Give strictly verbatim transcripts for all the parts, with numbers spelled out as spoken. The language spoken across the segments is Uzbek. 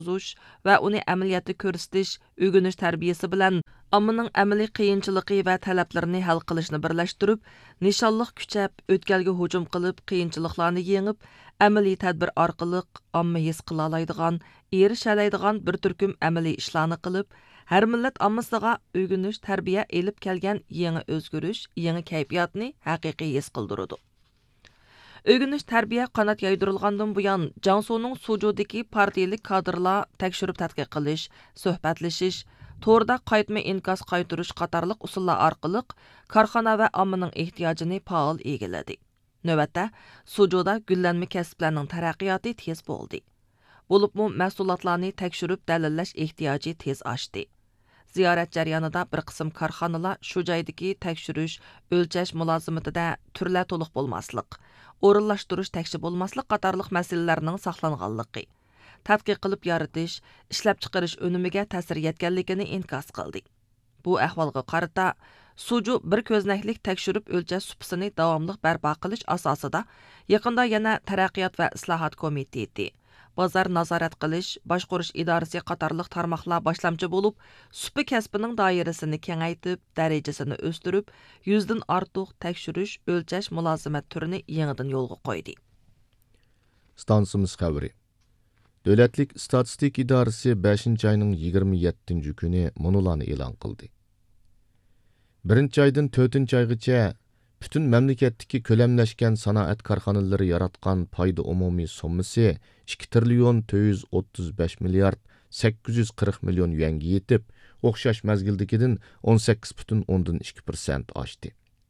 tuzuş va uni amaliyotda ko'rsatish, o'rganish tarbiyasi bilan ommaning amaliy qiyinchiligi va talablarini hal qilishni birlashtirib, nishonliq kuchab, o'tkalga hujum qilib, qiyinchiliklarni yengib, amaliy tadbir orqali omma his qila oladigan, erishaoladigan bir turkum amaliy ishlarni qilib, har millat ommasiga o'rganish, tarbiya elib kelgan yangi o'zgarish, yangi kayfiyatni haqiqiy his qildiradi. O'rganish tarbiya qanot yaydirilgandan buyon Jansuning Sujudagi partiyalik kadrlar tekshirib tadqiq qilish, suhbatlashish, to'rda qaytma inkos qaytirish qatorliq usullar orqali korxona va ommaning ehtiyojini faol egalladi. Navbatda Sujuda gullanma kasblarning taraqqiyoti tez bo'ldi. Bo'libmi mahsulotlarni tekshirib dalillash ehtiyoji tez oshdi. Ziyorat jarayonida bir qism korxonalar shu joydagi tekshirish, o'lchash mulozimatida turlar to'liq bo'lmaslik, o'rinlashtirish tekshi bo'lmaslik qatorliq masalalarning saqlanganligi, tadqiq qilib yaratish, ishlab chiqarish o'nimiga ta'sir yetganligini inkos qildi. Bu ahvolga qarata Suju bir ko'znaklik tekshirib o'lchash supisini davomli barpo qilish asosida yaqinda yana taraqqiyot va islohot komiteti, bozor nazorat qilish, boshqarish idorasi qatorliq tarmoqlar boshlamchi bo'lib, supi kasbining doirasini kengaytib, darajasini o'stirib, yuzdan ortiq tekshirish, o'lchash mulozimat turini yangidan yo'lga qo'ydi. Stansimiz xabari. Davlatlik statistik idorasi beshinchi oyning yigirma yettinchi kuni munolarni e'lon qildi. birinchi oydan to'rtinchi oygacha butun mamlakatdagi ko'lamlashgan sanoat korxonalari yaratgan foyda umumiy summasi ikki trillion to'rt yuz o'ttiz besh milliard sakkiz yuz qirq million yuanga yetib, o'xshash mazgildagidan o'n sakkiz butun o'ndan ikki persent oshdi.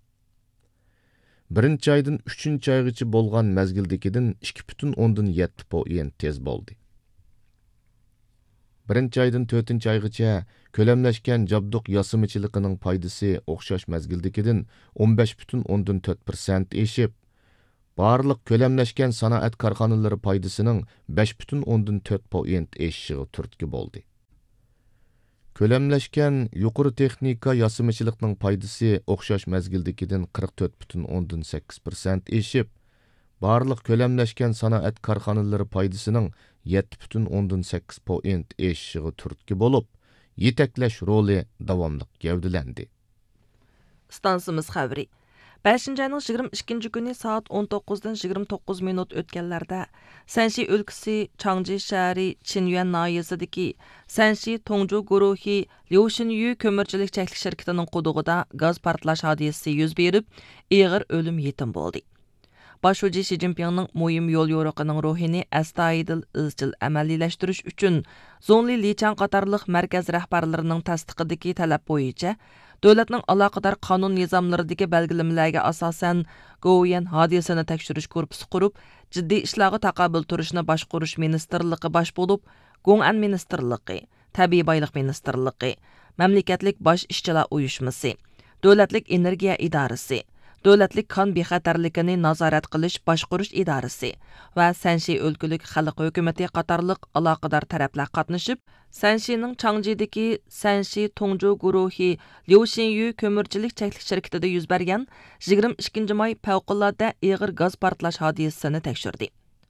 birinchi oydan uchinchi oygacha bo'lgan mazgildagidan ikki butun o'ndan yetti persent tez bo'ldi. birinchi oydan to'rtinchi oygacha ko'lamlashgan jabduq yasimichiligining foydasi o'xshash mazgildagidan o'n besh butun o'ndan to'rt persent eshib, barliq ko'lamlashgan sanoat korxonalari foydasining besh butun o'ndan to'rt persent eshishiga turtki bo'ldi. Ko'lamlashgan yuqori texnika yasimichilikning foydasi o'xshash mazgildagidan qirq to'rt butun o'ndan sakkiz persent eshib, barliq ko'lamlashgan sanoat korxonalari foydasining yetti butun o'ndan sakkiz persent eshishiga turtki bo'lib, yetaklash roli davomli gavdalandi. Stansimiz xabari. beshinchi oyning yigirma ikkinchi kuni soat o'n to'qqizdan yigirma to'qqiz minut o'tganlarda Sanshi o'lkasi Changji shahri Chinyuan noyasidagi Sanshi Tongju guruhi Liushinyu ko'mirchilik cheklak shirkatining qudug'ida gaz portlash hodisasi yuz berib, og'ir o'lim yetim bo'ldi. Başhoji Xi Jinpingning muhim yo'l yo'riqining ruhini astoydil izchil amaliylashtirish uchun Zongli Lichang qatorliq markaz rahbarlarining tasdiqidagi talab bo'yicha davlatning aloqador qonun nizomlaridagi belgilamlarga asosan Go'yan hodisani tekshirish korpusi qurib, jiddiy ishlarga taqobil turishni boshqarish ministrligi bosh bo'lib, Gong'an ministrligi, tabiiy boylik ministrligi, mamlakatlik bosh ishchilar uyushmasi, davlatlik energiya idorasi, davlatlik kon bexatarligini nazorat qilish boshqarish idorasi va Sanshi o'lkalik xalq hukumati qatorliq aloqador taraflar qatnashib, Sanshining Changjidagi Sanshi Tongju guruhi Liushinyu ko'mirchilik cheklak shirkatida yuz bergan yigirma ikkinchi may favqulodda og'ir gaz portlash hodisasini tekshirdi.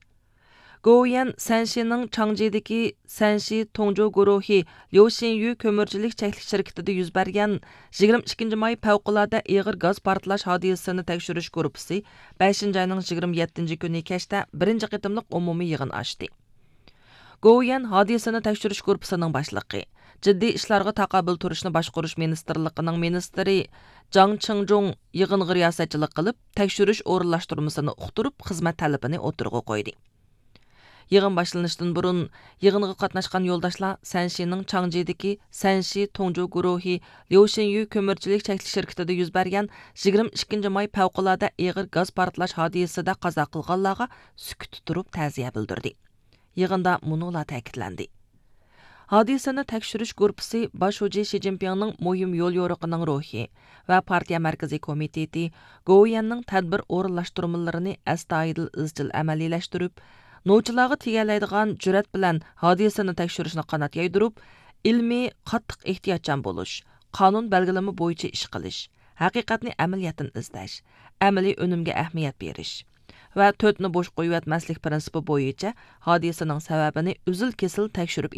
Go'yan Sanshining Changjidagi Sanshi Tongju guruhi Liushinyu ko'mirchilik cheklak shirkatida yuz bergan yigirma ikkinchi may favqulodda og'ir gaz portlash hodisasini tekshirish guruhi beshinchi oyning yigirma yettinchi kuni kechda birinchi qitimliq umumiy yig'in ochdi. Go'yan hodisani tekshirish guruhining boshlig'i, jiddiy ishlarga taqobil turishni boshqarish ministrligining ministri Jang Chingjong yig'inga riyosatchilik qilib, tekshirish o'rinlashtirmasini uqtirib, xizmat talabini o'tirg'a qo'ydi. Yig'in başlanışdan burun yig'inga qatnashgan yo'ldoshlar Sanshining Changjidagi Sanshi Tongju guruhi Liushinyu ko'mirchilik cheklak shirkatida yuz bergan yigirma ikkinchi may favqulodda og'ir gaz portlash hodisasida qazo qilganlarga sukut turib ta'ziya bildirdi. Yig'inda munolar ta'kidlandi. Hodisani tekshirish guruhi Başhoji Xi Jinpingning muhim yo'l yo'riqining ruhi va partiya markaziy komiteti Go'yanning tadbir o'rinlashtirmalarini astoydil izchil amaliylashtirib, novchilarga tegalaydigan jur'at bilan hodisani tekshirishni qanot yaydirib, ilmiy qattiq ehtiyotchan bo'lish, qonun belgilama bo'yicha ish qilish, haqiqatni amaliyotdan izlash, amaliy unumga ahamiyat berish va to'tni bo'sh qo'yib yotmaslik prinsipi bo'yicha hodisaning sababini uzil kesil tekshirib